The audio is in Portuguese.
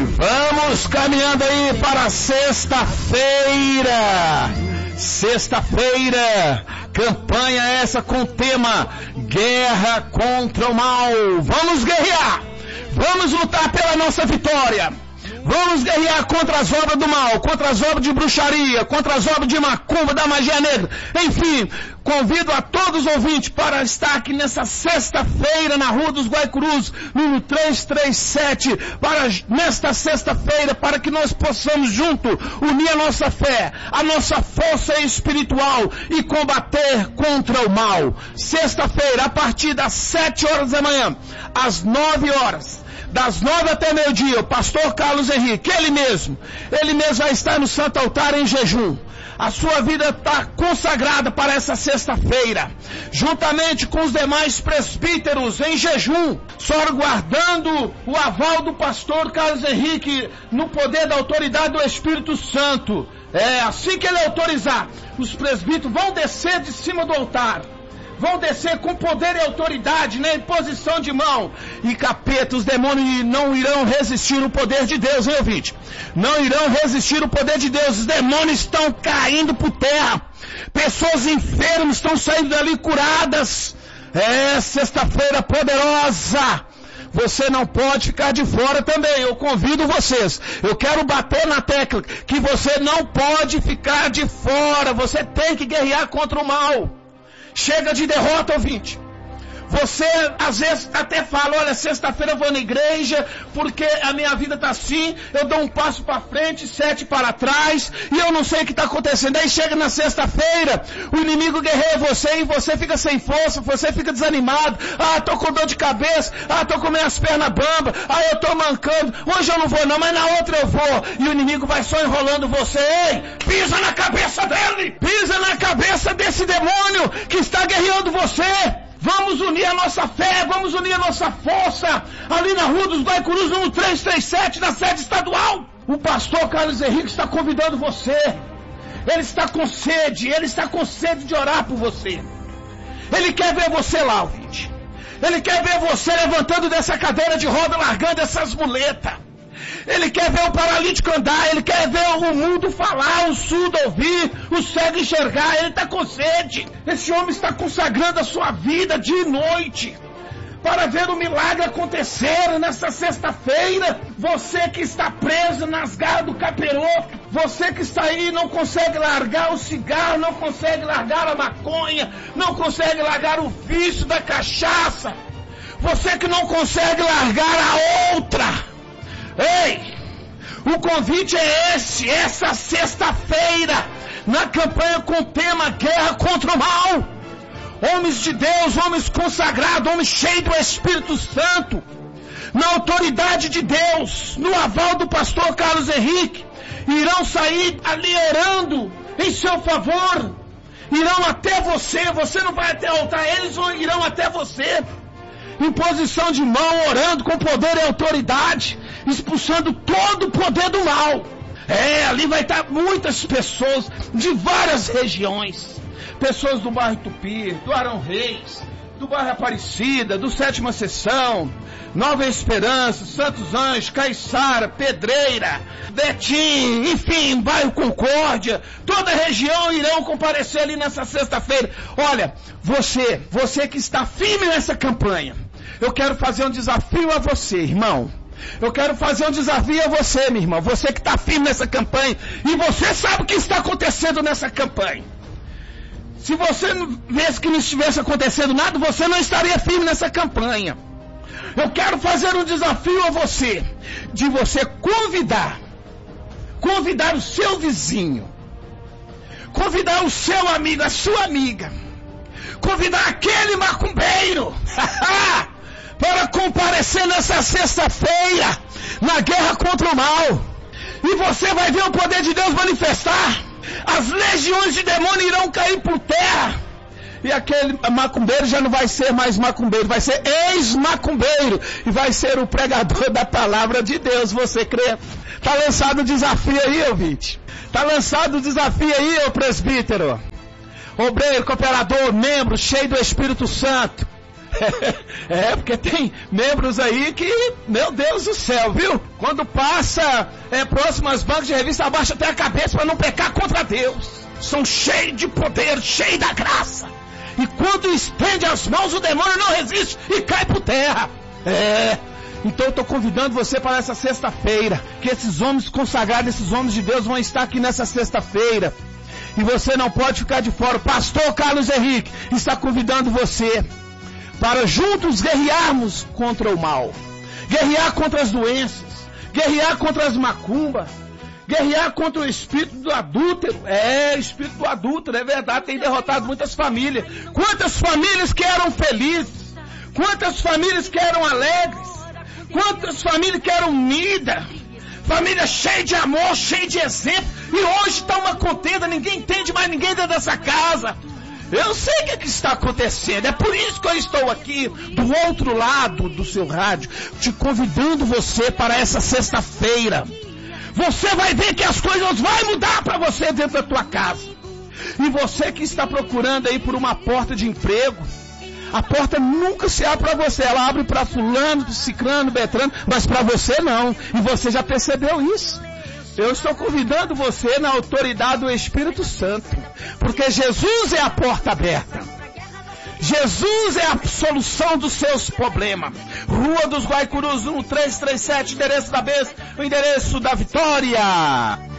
vamos caminhando aí para sexta-feira. Sexta-feira, campanha essa com o tema Guerra contra o Mal. Vamos guerrear, vamos lutar pela nossa vitória. Vamos guerrear contra as obras do mal, contra as obras de bruxaria, contra as obras de macumba, da magia negra. Enfim, convido a todos os ouvintes para estar aqui nessa sexta-feira na Rua dos Guaicurus, número 337, nesta sexta-feira, para que nós possamos junto unir a nossa fé, a nossa força espiritual e combater contra o mal. Sexta-feira, a partir das 7 horas da manhã, às 9 horas. Das 9 até meio-dia, o pastor Carlos Henrique, ele mesmo vai estar no Santo Altar em jejum. A sua vida está consagrada para essa sexta-feira, juntamente com os demais presbíteros em jejum, só aguardando o aval do pastor Carlos Henrique no poder da autoridade do Espírito Santo. Assim que ele autorizar, os presbíteros vão descer de cima do altar. Vão descer com poder e autoridade, na imposição de mão. E capeta, os demônios não irão resistir o poder de Deus, hein, ouvinte? Não irão resistir o poder de Deus. Os demônios estão caindo por terra. Pessoas enfermas estão saindo dali curadas. Sexta-feira poderosa. Você não pode ficar de fora também. Eu convido vocês. Eu quero bater na tecla que você não pode ficar de fora. Você tem que guerrear contra o mal. Chega de derrota, ouvinte. Você às vezes até fala, olha, sexta-feira eu vou na igreja porque a minha vida está assim, eu dou um passo para frente, 7 para trás, e eu não sei o que está acontecendo. Aí chega na sexta-feira, o inimigo guerreia você e você fica sem força, você fica desanimado. Tô com dor de cabeça, tô com minhas pernas bambas, eu tô mancando, hoje eu não vou não, mas na outra eu vou. E o inimigo vai só enrolando você. Ei, pisa na cabeça dele, pisa na cabeça desse demônio que está guerreando você. Vamos unir a nossa fé, vamos unir a nossa força, ali na Rua dos Guaicurus, número 337, na sede estadual. O pastor Carlos Henrique está convidando você. Ele está com sede de orar por você. Ele quer ver você lá, ouvinte. Ele quer ver você levantando dessa cadeira de roda, largando essas muletas. Ele quer ver o paralítico andar, ele quer ver o mundo falar, o surdo ouvir, o cego enxergar. Ele está com sede. Esse homem está consagrando a sua vida dia e noite para ver o milagre acontecer nessa sexta-feira. Você que está preso nas garras do capiroto, você que está aí e não consegue largar o cigarro, não consegue largar a maconha, não consegue largar o vício da cachaça, você que não consegue largar a outra. Ei, o convite é essa sexta-feira, na campanha com o tema Guerra contra o Mal. Homens de Deus, homens consagrados, homens cheios do Espírito Santo, na autoridade de Deus, no aval do pastor Carlos Henrique, irão sair ali orando em seu favor, irão até você não vai até o altar, eles irão até você, em posição de mão, orando com poder e autoridade, expulsando todo o poder do mal. Ali vai estar muitas pessoas de várias regiões, pessoas do bairro Tupi, do Arão Reis, do bairro Aparecida, do Sétima Seção, Nova Esperança, Santos Anjos, Caiçara, Pedreira, Betim, enfim, bairro Concórdia, toda a região irão comparecer ali nessa sexta-feira. Olha, você que está firme nessa campanha, eu quero fazer um desafio a você, irmão. Eu quero fazer um desafio a você, minha irmã. Você que está firme nessa campanha. E você sabe o que está acontecendo nessa campanha. Se você visse que não estivesse acontecendo nada, você não estaria firme nessa campanha. Eu quero fazer um desafio a você. De você convidar o seu vizinho. Convidar o seu amigo, a sua amiga. Convidar aquele macumbeiro. Para comparecer nessa sexta-feira, na guerra contra o mal. E você vai ver o poder de Deus manifestar. As legiões de demônio irão cair por terra. E aquele macumbeiro já não vai ser mais macumbeiro, vai ser ex-macumbeiro. E vai ser o pregador da palavra de Deus, você crê? Está lançado o desafio aí, ouvinte. Está lançado o desafio aí, ô presbítero. Obreiro, cooperador, membro, cheio do Espírito Santo. Porque tem membros aí que, meu Deus do céu, viu? Quando passa próximo às bancas de revista, abaixa até a cabeça para não pecar contra Deus. São cheios de poder, cheios da graça. E quando estende as mãos, o demônio não resiste e cai por terra. Então eu estou convidando você para essa sexta-feira, que esses homens consagrados, esses homens de Deus vão estar aqui nessa sexta-feira. E você não pode ficar de fora. O pastor Carlos Henrique está convidando você para juntos guerrearmos contra o mal. Guerrear contra as doenças. Guerrear contra as macumbas. Guerrear contra o espírito do adúltero. Espírito do adúltero, é verdade, tem derrotado muitas famílias. Quantas famílias que eram felizes? Quantas famílias que eram alegres? Quantas famílias que eram unidas? Família cheia de amor, cheia de exemplo. E hoje está uma contenda, ninguém entende mais ninguém dentro dessa casa. Eu sei o que está acontecendo. É por isso que eu estou aqui, do outro lado do seu rádio, te convidando você para essa sexta-feira. Você vai ver que as coisas vão mudar para você dentro da tua casa. E você que está procurando aí por uma porta de emprego, a porta nunca se abre para você. Ela abre para fulano, ciclano, betrano, mas para você não. E você já percebeu isso. Eu estou convidando você na autoridade do Espírito Santo. Porque Jesus é a porta aberta. Jesus é a solução dos seus problemas. Rua dos Guaicurus 1337, endereço da Besta, o endereço da Vitória.